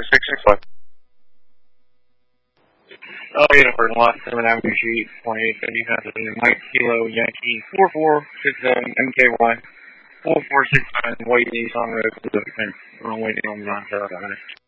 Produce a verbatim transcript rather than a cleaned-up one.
six six five. Oh, yeah, for lot seven Avenue Sheet, twenty-eight fifty, Mike Kilo Yankee four four six seven M K Y four four six nine White East on road to the fence. We're waiting on the on